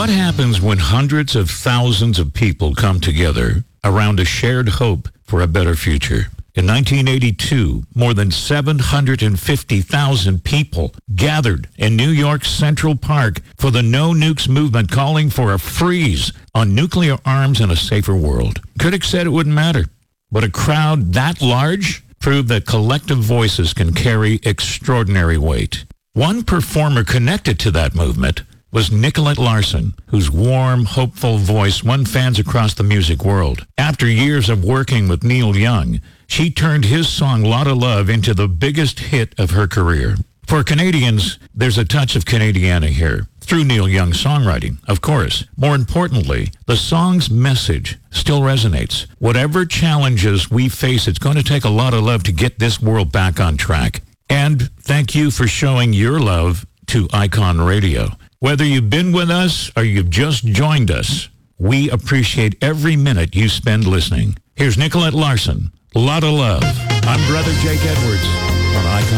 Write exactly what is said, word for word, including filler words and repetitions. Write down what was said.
What happens when hundreds of thousands of people come together around a shared hope for a better future? In nineteen eighty-two, more than seven hundred fifty thousand people gathered in New York's Central Park for the No Nukes movement, calling for a freeze on nuclear arms and a safer world. Critics said it wouldn't matter, but a crowd that large proved that collective voices can carry extraordinary weight. One performer connected to that movement was Nicolette Larson, whose warm, hopeful voice won fans across the music world. After years of working with Neil Young, she turned his song Lotta Love into the biggest hit of her career. For Canadians, there's a touch of Canadiana here, through Neil Young's songwriting, of course. More importantly, the song's message still resonates. Whatever challenges we face, it's going to take a lot of love to get this world back on track. And thank you for showing your love to Icon Radio. Whether you've been with us or you've just joined us, we appreciate every minute you spend listening. Here's Nicolette Larson, Lotta Love. I'm Brother Jake Edwards on Icon.